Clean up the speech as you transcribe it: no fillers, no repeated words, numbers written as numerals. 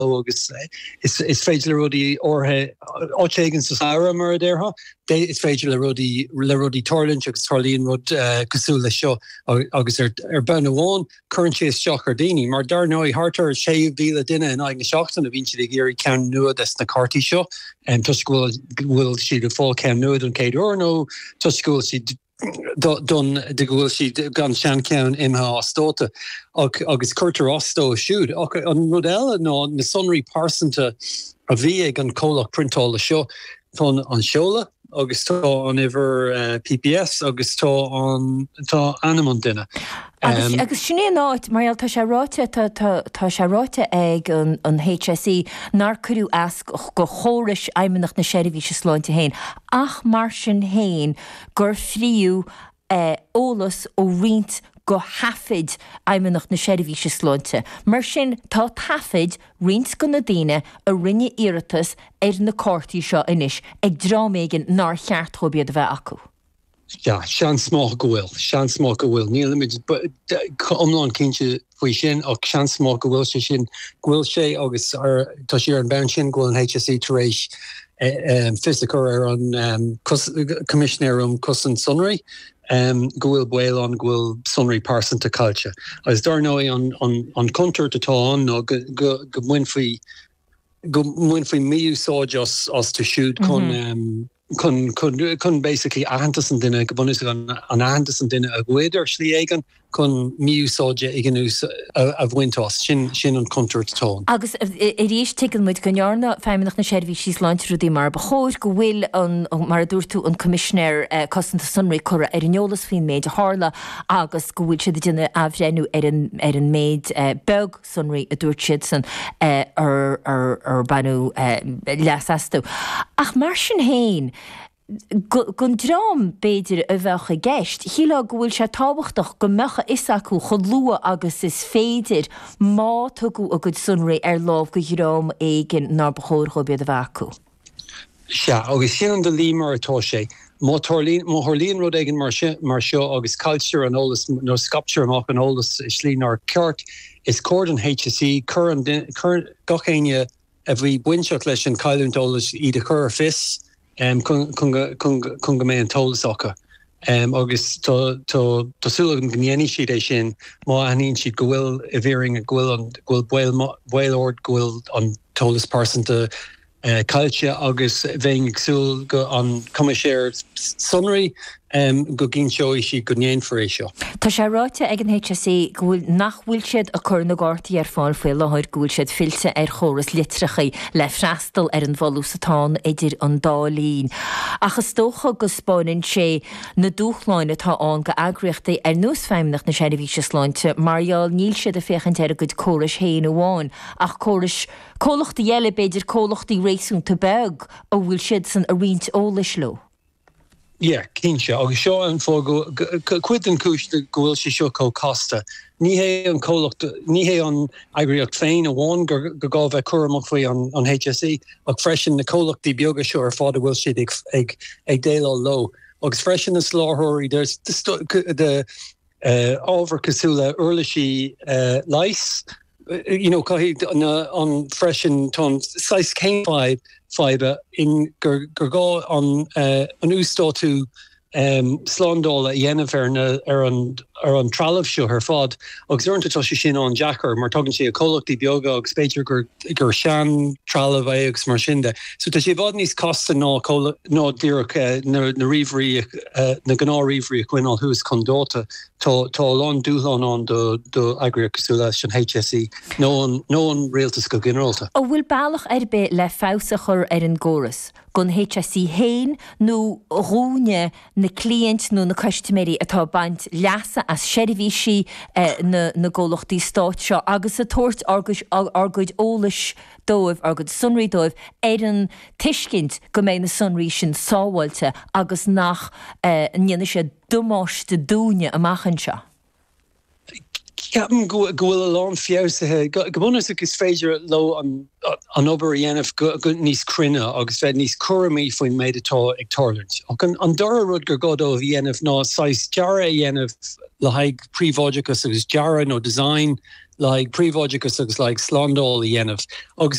agus is féidir le rudí orthe átégan sa saoire mar déirtha. Is féidir le rudí tarlint agus tarlíonn rud cosú le seo agus ben amháin chuann sé isteach ar daoine, mar dar nói hartar 6,000 duine in aigen seachtain a bhíonn siad ag géirí ceann nuad is na cartaí seo, tuis bhfuil siad a fáil ceann nuad an céad uair nó tuis bhfuil siad done de gohfuil siad gan sean ceann imthe astóta agus chuirtar astó siúd. An rud eile ná na sonraí pásanta a bhí ag an cólach printála seo tá an seola agus tá an iver PPS agus tá animan duine. Agus sinné náid mar tá sé ráite ag an HSE nar curú as go chóris aimimeach na séirhí se sláinte héin. Ach mar sin héin gur fríú ólas ó rint go hafid aimimeach na séirhí se sláinte. Mar sin tá tafid rint go na daine a rinne iiritas ar na córtaí seo inis ag dráméigen nar cheartthóbiad a bheith acu. Ja, sean smach go bhfuil. Níl imid omláin cinnte faoi sin ach sean smach go bhfuil sé sin ghfuil sé agus tá sé ar an ben sin ghfuil an HSE tar éis fisicur ar an commissionérum Cusan Sunray go bhfuil buil an ghfuil Sunray pásanta caillte. Agus dar nói an contour atá an nó go muin faoi míúsáid as to siúd kun basically ahantas an duine go bunus an ahantas an duine a gcuidir slí aigen kun miúsáide igenús a bhaintás sin an contour atá. Agus ríis tigan muid gonnearna feimimeach na séirhí síos láintrúdí mar bechóir go bhfuil an mar dúirtú an commissionéir Cosanta Sunray chura ar an eolas faoin méid hála agus go bhfuil siad duine abhrénú ar an méid beg Sunray a dúirt siad san ar banú leasastú. Ach mar sin héin gon drám beidir a bhecha gceist, híla go bhfuil sé tábhachtach go mecha is acu chud lua agus is féidir má tugu a go Sunray ar láh go drám éigen nar bechóir go bead a bhacu. Se, agus sin an de límar atá sé. Má thorlíonn rud aigen mar seo agus culture an ólas nó sculpture amach an ólas slí nar ceart is cóir an HSE chur gachéine a bhí buinseach leis an caiiliúint ólas iad a chur fis chun go mé an tólasacha. Agus tásúla an gnéanaí siad é sin má aíonn siad go bhfuil i bhéring a ghfuil bhfuil ghfuil an tólas pásanta caiilte agus bhéing agsúil go an commissionéir Sunray go ginn seo sí go néon for é seo. Tá sé ráite ag an HSE gohfuil nach bhfuil siad a chur na gátaí ar fáil foiil láthir gohfuil siad filte ar chóras litrichaí le freastal ar an bhúsatán idir an dálín. Achas tócha go spáinn sé na dúchláine tá an go agriochtaí ar nús feimimeach na séirhí se sláinte marall níl siad a féchan ar a go córas héin amháin ach cólachtaí eile beidir cólachtaí réisúnta beg ó bhfuil siad san a rint ólis lo. Yeah, cinse agus seo an fó cuid an cúiste gohfuil sé seo có costa. Ní hé an cólacht, ní hé an agriocht féin a bháin go gá bheith curamach faoi an HSE ag freisin na cólachtaí beaga seo ar fád bhfuil siad ag déile lo. Agus freisin na sláthirí de ábhar cosúla urlaisí leis. On freshen ton 6 céim fibre in gur gá an ústáú slándála dhéanamh ar an trealamh seo ar fád agus dúirnta sé sin an Jackar mar tugann sé a cólachtaí beaga agus spéidir gur sean trealamh agus mar sinnde. So tá sé bhd níos costa ná díreach na ríomhrí na gnáríomhrí a gcuinál thuas condóta tá lán dúlán an do agriochtaí leis an HSE nó an réaltas go ginearálta. Ó bhfuil bailach ar be le fása chur ar an góras gon HSE héin nó rúne na client nó na customéí atá baint leasa as séirhí sí na ggólachtaí stáit seo agus a tuairt argóid ólas dóibh argóid Sunray dóibh ar an tuiscint go mé na Sunray sin sábhailte agus nach níana sé dumáiste dúne amachchan seo. Ceapan gohfuil a lán fiosathe gobunnas agus féidir lo an obair dhéanamh go níos crinne agus bheith níos curamí faoin méid atá ag tarlint. An dara rud gur godó dhéanamh ná 6 deara dhéanamh le haig príomhóidechas agus deara nó design like prevógus agus like slondol dhéanamh agus